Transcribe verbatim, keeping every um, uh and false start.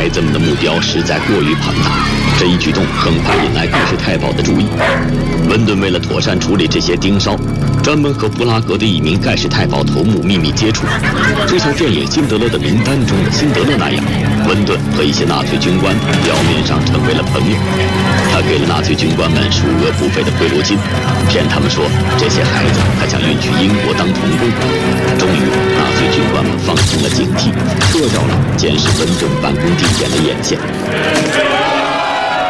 孩子们的目标实在过于庞大，这一举动很快引来盖世太保的注意。温顿为了妥善处理这些盯梢，专门和布拉格的一名盖世太保头目秘密接触，就像电影《辛德勒的名单》中的辛德勒那样，温顿和一些纳粹军官表面上成为了朋友。他给了纳粹军官们数额不菲的贿赂金，骗他们说这些孩子他想运去英国当童工。终于，纳粹军官们放松了警惕，撤掉了监视温顿办公地点的眼线。